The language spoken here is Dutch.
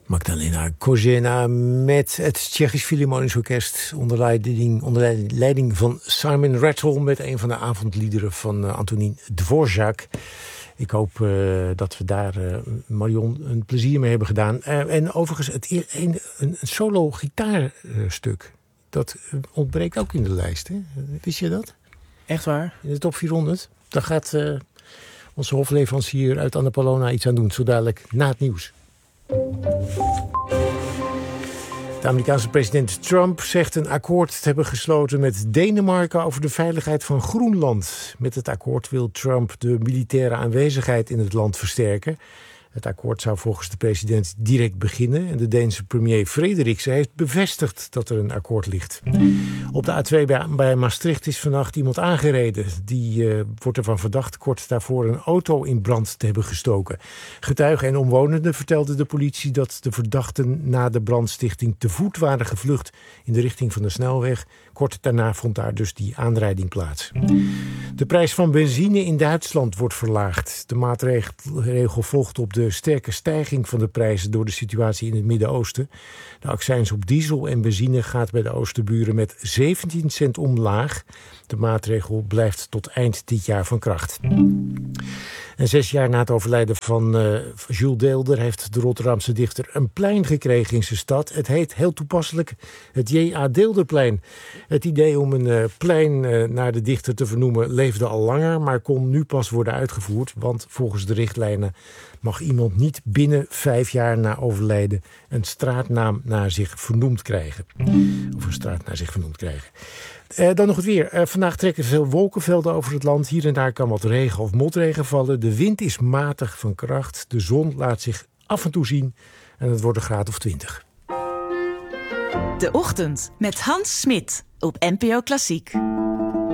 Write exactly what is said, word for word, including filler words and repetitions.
Magdalena Kozena met het Tsjechisch Philharmonisch Orkest onder leiding, onder leiding van Simon Rattle met een van de avondliederen van uh, Antonín Dvořák. Ik hoop uh, dat we daar uh, Marion een plezier mee hebben gedaan. Uh, en overigens, het, een, een, een solo gitaarstuk, uh, dat uh, ontbreekt ook in de lijst. Hè? Wist je dat? Echt waar? In de top vierhonderd. Daar gaat uh, onze hofleverancier uit Annapolona iets aan doen. Zo dadelijk na het nieuws. De Amerikaanse president Trump zegt een akkoord te hebben gesloten met Denemarken over de veiligheid van Groenland. Met het akkoord wil Trump de militaire aanwezigheid in het land versterken. Het akkoord zou volgens de president direct beginnen en de Deense premier Frederiksen heeft bevestigd dat er een akkoord ligt. Op de A twee bij, bij Maastricht is vannacht iemand aangereden. Die uh, wordt ervan verdacht kort daarvoor een auto in brand te hebben gestoken. Getuigen en omwonenden vertelden de politie dat de verdachten na de brandstichting te voet waren gevlucht in de richting van de snelweg. Kort daarna vond daar dus die aanrijding plaats. De prijs van benzine in Duitsland wordt verlaagd. De maatregel volgt op de sterke stijging van de prijzen door de situatie in het Midden-Oosten. De accijns op diesel en benzine gaat bij de Oosterburen met zeventien cent omlaag. De maatregel blijft tot eind dit jaar van kracht. En zes jaar na het overlijden van uh, Jules Deelder heeft de Rotterdamse dichter een plein gekregen in zijn stad. Het heet heel toepasselijk het J A. Deelderplein. Het idee om een uh, plein uh, naar de dichter te vernoemen leefde al langer, maar kon nu pas worden uitgevoerd. Want volgens de richtlijnen mag iemand niet binnen vijf jaar na overlijden een straatnaam naar zich vernoemd krijgen. Of een straat naar zich vernoemd krijgen. Uh, dan nog het weer. Uh, vandaag trekken veel wolkenvelden over het land. Hier en daar kan wat regen of motregen vallen. De wind is matig van kracht. De zon laat zich af en toe zien. En het wordt een graad of twintig. De Ochtend met Hans Smit op N P O Klassiek.